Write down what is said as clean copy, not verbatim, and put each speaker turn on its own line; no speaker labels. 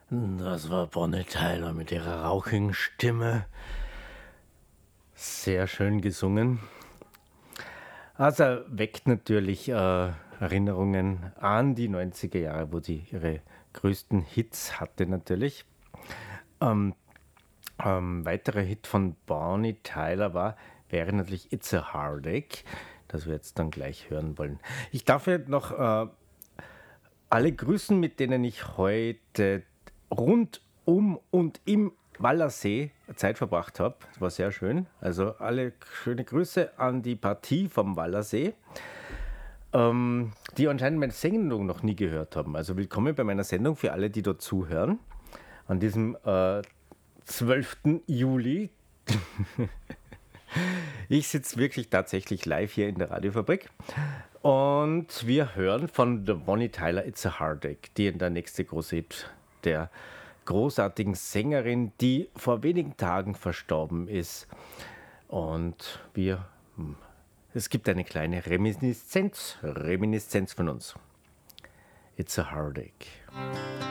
Das war Bonnie Tyler mit ihrer rauchigen Stimme. Sehr schön gesungen. Also weckt natürlich Erinnerungen an die 90er Jahre, wo sie ihre größten Hits hatte natürlich. Weiterer Hit von Bonnie Tyler wäre natürlich It's a Heartache, das wir jetzt dann gleich hören wollen. Ich darf jetzt noch alle grüßen, mit denen ich heute rund um und im Wallersee Zeit verbracht habe. Das war sehr schön. Also alle schöne Grüße an die Partie vom Wallersee, die anscheinend meine Sendung noch nie gehört haben. Also willkommen bei meiner Sendung für alle, die dort zuhören. An diesem 12. Juli. Ich sitze wirklich tatsächlich live hier in der Radiofabrik und wir hören von der Bonnie Tyler It's a Heartache, der nächste große Hit der großartigen Sängerin, die vor wenigen Tagen verstorben ist. Und es gibt eine kleine Reminiszenz von uns. It's a Heartache.